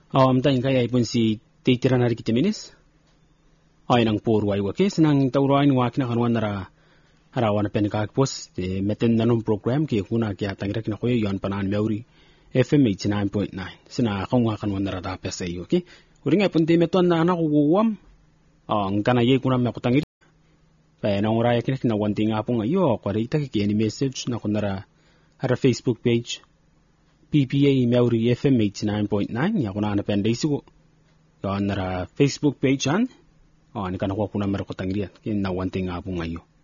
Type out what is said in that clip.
Amtayin kaya ipon si titiran hari kitiminis. Ay nang puro ay wakis nang tauruan wakin na kanwan nara harawan penikakpos de meten nanong program ki kuna kya tangrek na kuya yon panan Maori FM 89.9 sina kanwa kanwan nara dapat sa iyo okay. Uring ay punti meton na anak uwam ang kanayay kuna makutangir. Kaya nang uraya kinek na wanting apong ayo kwarita ki any message na kunara hara Facebook page PPA Maori FM 89.9 ya kuna na penday sigo. Yon nara Facebook page an. Ni kana ko kuna meron ko tangrian kin na wanting apong ayo.